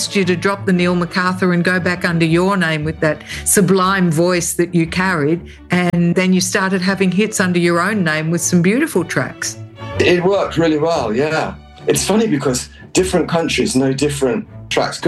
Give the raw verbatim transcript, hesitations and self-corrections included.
asked you to drop the Neil MacArthur and go back under your name with that sublime voice that you carried, and then you started having hits under your own name with some beautiful tracks. It worked really well, yeah. It's funny because different countries know different tracks.